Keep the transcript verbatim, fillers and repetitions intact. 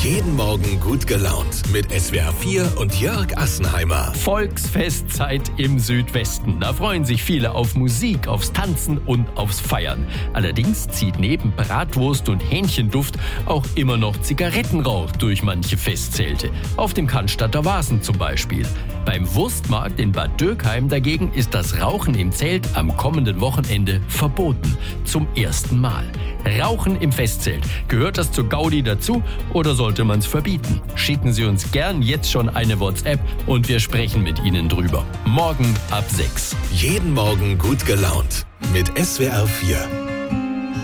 Jeden Morgen gut gelaunt mit S W R vier und Jörg Assenheimer. Volksfestzeit im Südwesten. Da freuen sich viele auf Musik, aufs Tanzen und aufs Feiern. Allerdings zieht neben Bratwurst und Hähnchenduft auch immer noch Zigarettenrauch durch manche Festzelte. Auf dem Cannstatter Wasen zum Beispiel. Beim Wurstmarkt in Bad Dürkheim dagegen ist das Rauchen im Zelt am kommenden Wochenende verboten. Zum ersten Mal. Rauchen im Festzelt. Gehört das zur Gaudi dazu oder sollte man es verbieten? Schicken Sie uns gern jetzt schon eine WhatsApp und wir sprechen mit Ihnen drüber. Morgen ab sechs. Jeden Morgen gut gelaunt mit S W R vier.